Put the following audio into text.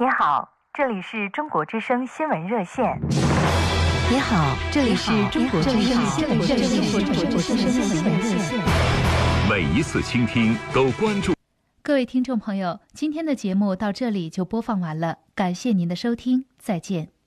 你好，这里是中国之声新闻热线。 你好，这里是中国之声新闻热线。 每一次倾听都关注。 各位听众朋友，今天的节目到这里就播放完了，感谢您的收听，再见。